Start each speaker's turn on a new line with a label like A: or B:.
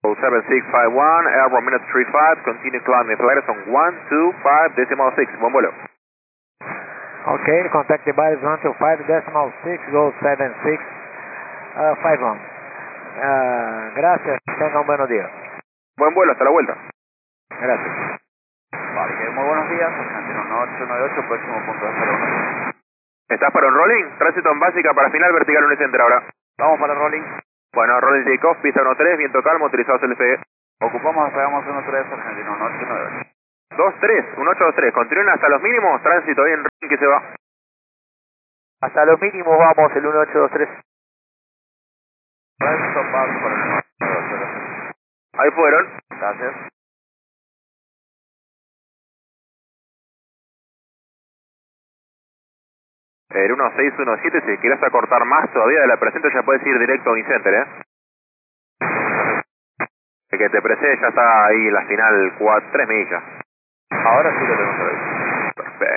A: 7651, Airborne minute 35, continue climbing flight on 125.6, buen vuelo.
B: Okay, contact the bodies 125.6, go 7651. Gracias, tenga un buen día.
A: Buen vuelo, hasta la vuelta.
B: Gracias.
C: Vale, que muy buenos días, Argentino 898, próximo punto de 01.
A: ¿Estás para un rolling? Tránsito en básica para final, vertical unicenter ahora.
C: Vamos para el rolling.
A: Bueno, rolling takeoff, pista 13, viento calmo, utilizados LFE.
C: Ocupamos, despegamos 13, Argentino 898.
A: 23, 1823, continúen hasta los mínimos, tránsito bien rolling que se va.
B: Hasta los mínimos vamos, el 1823.
C: Resto paso para el 998.
A: Ahí fueron.
C: Gracias.
A: El 1617, si quieres acortar más todavía de la presente ya puedes ir directo a Unicenter, El que te precede ya está ahí en la final, 3 millas.
C: Ahora sí lo tenemos que ver.